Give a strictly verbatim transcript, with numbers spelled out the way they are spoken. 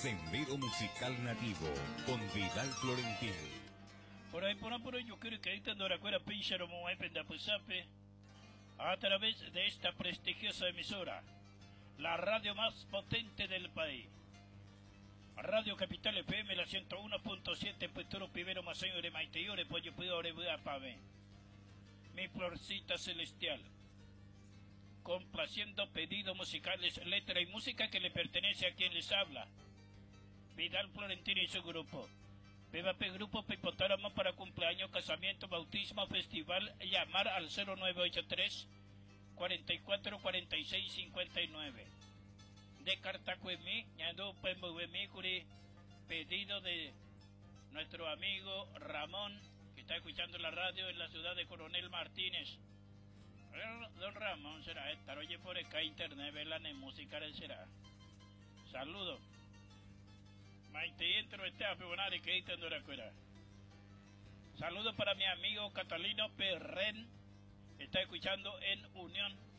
Sendero Musical Nativo con Vidal Florentín. Por ahí, por ahí, por ahí, yo quiero que ahorita no recuerda Pinchero Moaipenda Pusape a través de esta prestigiosa emisora, la radio más potente del país. Radio Capital F M, la ciento uno punto siete, Peturo Pivero Maseño de Maiteyore, Pollo Pidore Pave. Mi florcita celestial. Complaciendo pedidos musicales, letra y música que le pertenece a quien les habla. Vidal Florentino y su grupo. P Grupo Pipotáramo para cumpleaños, casamiento, bautismo, festival, llamar al cero nueve ocho tres, cuarenta y cuatro, cuarenta y seis, cincuenta y nueve. De Cartacuemí, Ñandú, Pembuemí, Curi, pedido de nuestro amigo Ramón, que está escuchando la radio en la ciudad de Coronel Martínez. Don Ramón será esta, oye por acá internet, velan en música será. Saludos. Maite entro este a Fibonari que está en Doracuera. Saludos para mi amigo Catalino Perren, que está escuchando en Unión